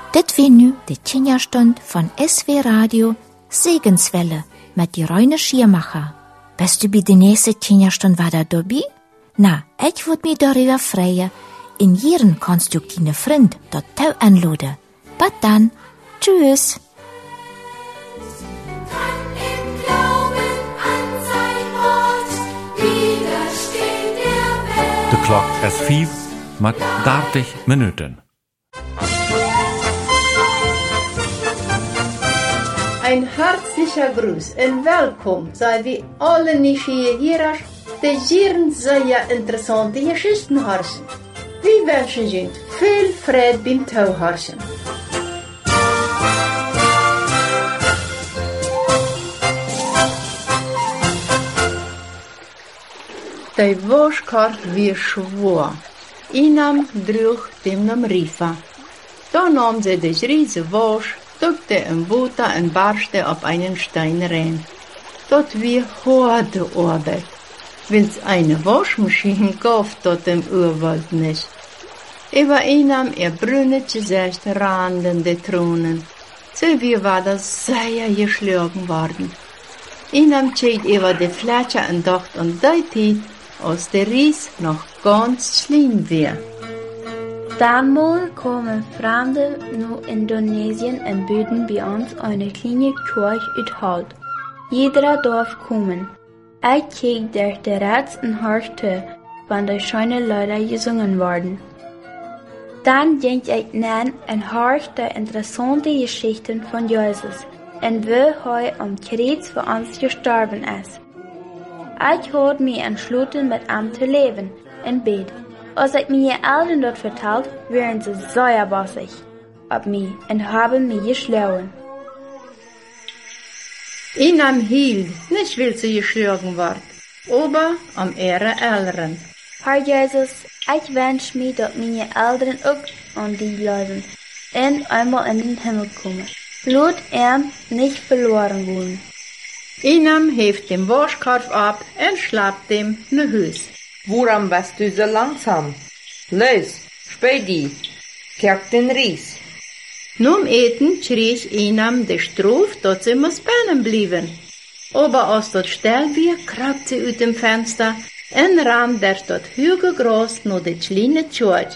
Dit wie nu de Kinderstund von SW Radio Segenswelle mit die Reine Schiermacher. Bist du bei der nächsten Kinderstund wieder dabei? Na, ich würd mich darüber freuen. In jeden kannst du deine Freund dort anladen. Bis dann. Tschüss. De klok is 5 met 30 minuten. Ein herzlicher Gruß und willkommen sei wie alle Nieuwsgierigers die hier sehr interessante Geschichten harsen. Wir wünschen Ihnen viel Freude beim Tauharsen. Die Waschkar wie schwor. Inam droeg dem nam Rifa. Da nahm sie die riesige Wasch, duckte im Butter und barschte auf einen Stein rein. Dort wie harte Arbeit. Wenn's eine Waschmaschine kauft, dort im Urwald nicht. Über Inam brünnet Gesicht randende Tronen. So wie war das sehr geschlagen worden. Inam steht über die Fläche und dacht an die Zeit, als der Ries noch ganz schlimm war. Damals kamen Fremde nach Indonesien und bauten bei uns eine kleine Kirche aus Holz. Jeder darf kommen. Ich keek durch die Rats und horchte, wann die schöne Lieder gesungen worden. Dann ging ich näher und horchte interessante Geschichten von Jesus und wie er am Kreuz für uns gestorben ist. Ich habe mich entschlossen, mit ihm zu leben, in Bett. Als ich meine Eltern dort vertellt, waren sie sehr bossig auf mich und haben mich geschlagen. Inam hielt, nicht weil sie geschlagen ward, aber um ihre Eltern. Herr Jesus, ich wünsche mir, dass meine Eltern auch an die bleiben und einmal in den Himmel kommen. Lass nicht verloren wollen. Inam heeft den Waschkorb ab und schlappt ihm nach Haus. Woran bist du so langsam? Los, Späti, kerk den Ries. Nun Eten schrie Inam de Struf, dass sie muss pennen blieben. Aber als dort still war, krabt sie aus dem Fenster und ran der dort hüge groß nur die kleine Church.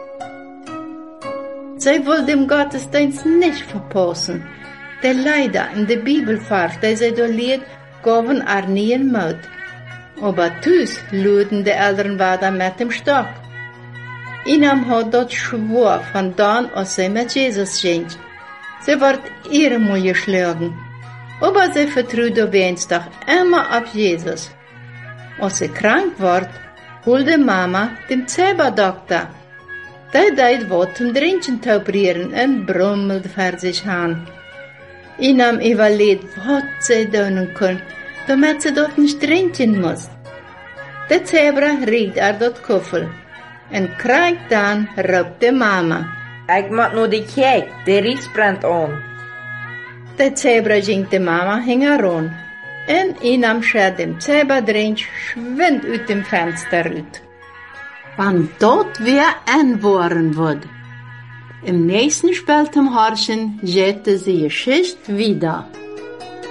Sie wollte dem Gottesdienst nicht verpassen. Die Leider in der Bibelfahrt, die sie da liet, gaben nie in Mut. Aber tüs luden die Eltern weiter mit dem Stock. Inam hat dort schwor von dann, als sie mit Jesus ging. Sie wird mal geschlagen. Aber sie vertraute wenigstens immer auf Jesus. Als sie krank ward, holte Mama den Zeberdoktor. Der deed wat zum Trinken tauberieren und brummelt für sich an. Inam überlegt, was sie tun kann, damit sie dort nicht trinken muss. Der Zebra riecht dort Kuffel und kriegt dann, ruft die Mama. Ich mag nur die Kek, der Ries brennt an. Der Zebra ging die Mama heran und Inam schert dem Zebra-Drink schwind aus dem Fenster raus. Wann dort wer anbohren wird. Im nächsten Spiel zum Horchen jette sie Geschichte wieder.